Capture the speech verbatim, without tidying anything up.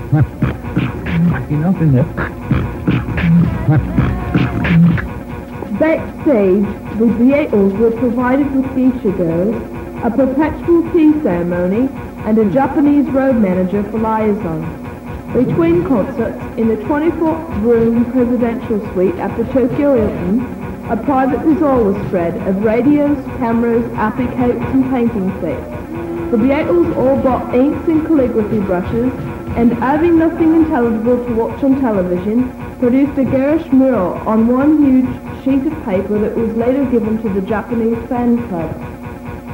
Enough in there. Backstage, the Beatles were provided with geisha girls, a perpetual tea ceremony, and a Japanese road manager for liaison. Between concerts, in the twenty-four room presidential suite at the Tokyo Hilton, a private resort was spread of radios, cameras, applicates, and painting sets. The Beatles all bought inks and calligraphy brushes, and having nothing intelligible to watch on television, produced a garish mural on one huge sheet of paper that was later given to the Japanese fan club.